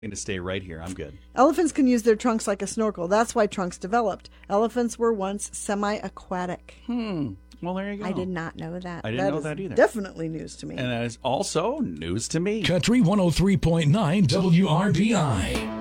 to stay right here. I'm good. Elephants can use their trunks like a snorkel. That's why trunks developed. Elephants were once semi-aquatic. Well, there you go. I did not know that. I didn't know that either. Definitely news to me. And that is also news to me. Country 103.9 WRBI.